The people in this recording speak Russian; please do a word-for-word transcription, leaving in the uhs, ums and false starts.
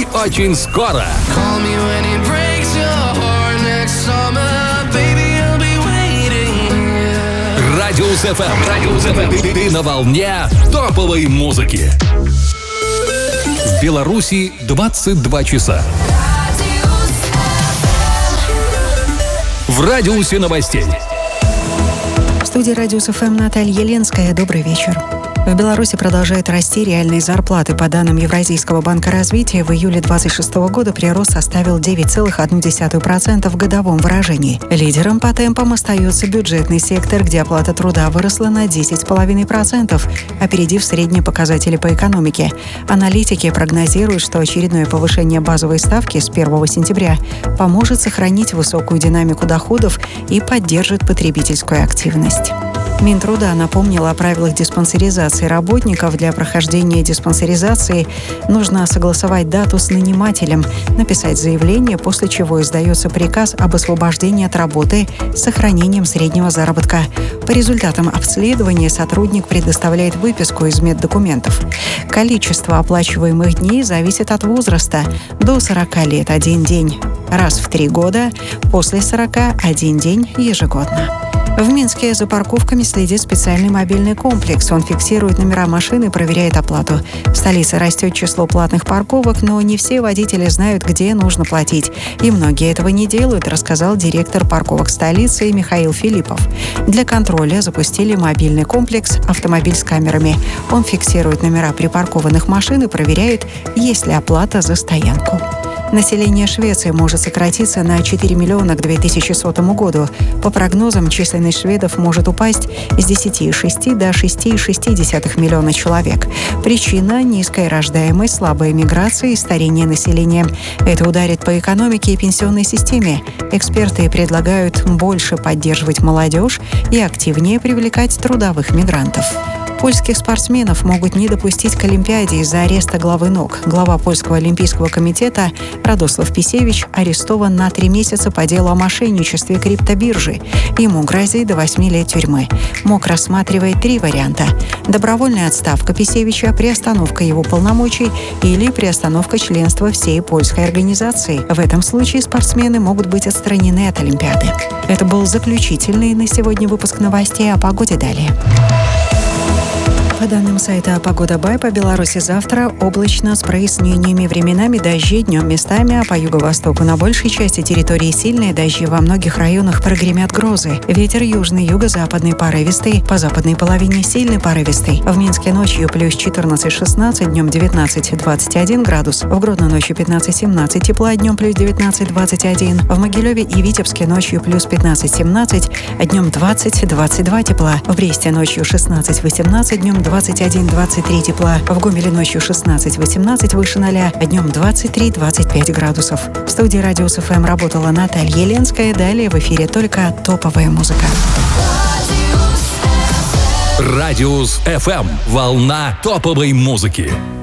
И очень скоро. Радиус эф эм. Радиус эф эм. Ты, ты на волне топовой музыки. В Беларуси двадцать два часа. В радиусе новостей. В студии Радиус эф эм Наталья Еленская. Добрый вечер. В Беларуси продолжают расти реальные зарплаты. По данным Евразийского банка развития, в июле двадцать шестого года прирост составил девять целых одна десятая процента в годовом выражении. Лидером по темпам остается бюджетный сектор, где оплата труда выросла на десять целых пять десятых процента, опередив средние показатели по экономике. Аналитики прогнозируют, что очередное повышение базовой ставки с первого сентября поможет сохранить высокую динамику доходов и поддержит потребительскую активность. Минтруда напомнила о правилах диспансеризации работников. Для прохождения диспансеризации нужно согласовать дату с нанимателем, написать заявление, после чего издается приказ об освобождении от работы с сохранением среднего заработка. По результатам обследования сотрудник предоставляет выписку из меддокументов. Количество оплачиваемых дней зависит от возраста. До сорока лет – один день раз в три года, после сорока – один день ежегодно. В Минске за парковками следит специальный мобильный комплекс. Он фиксирует номера машин и проверяет оплату. В столице растет число платных парковок, но не все водители знают, где нужно платить. И многие этого не делают, рассказал директор парковок столицы Михаил Филиппов. Для контроля запустили мобильный комплекс «Автомобиль с камерами». Он фиксирует номера припаркованных машин и проверяет, есть ли оплата за стоянку. Население Швеции может сократиться на четыре миллиона к две тысячи сотому году. По прогнозам, численность шведов может упасть с десяти целых шести десятых до шести целых шести десятых миллиона человек. Причина – низкая рождаемость, слабая миграция и старение населения. Это ударит по экономике и пенсионной системе. Эксперты предлагают больше поддерживать молодежь и активнее привлекать трудовых мигрантов. Польских спортсменов могут не допустить к Олимпиаде из-за ареста главы НОК. Глава Польского олимпийского комитета Радослав Писевич арестован на три месяца по делу о мошенничестве криптобиржи. Ему грозит до восьми лет тюрьмы. МОК рассматривает три варианта: добровольная отставка Писевича, приостановка его полномочий или приостановка членства всей польской организации. В этом случае спортсмены могут быть отстранены от Олимпиады. Это был заключительный на сегодня выпуск новостей. О погоде далее. По данным сайта «Погода Бай», по Беларуси завтра облачно с прояснениями, временами дожди, днем местами, а по юго-востоку на большей части территории сильные дожди, во многих районах прогремят грозы. Ветер южный, юго-западный порывистый, по западной половине сильный порывистый. В Минске ночью плюс четырнадцать-шестнадцать, днем девятнадцать-двадцать один градус. В Гродно ночью пятнадцать-семнадцать тепла, днем плюс девятнадцать-двадцать один. В Могилеве и Витебске ночью плюс пятнадцать-семнадцать, а днем двадцать-двадцать два тепла. В Бресте ночью шестнадцать-восемнадцать, днем двадцать один двадцать три тепла. В Гомеле ночью шестнадцать-восемнадцать выше ноля, а днем двадцать три двадцать пять градусов. В студии Радиус эф эм работала Наталья Еленская. Далее в эфире только топовая музыка. Радиус эф эм. Волна топовой музыки.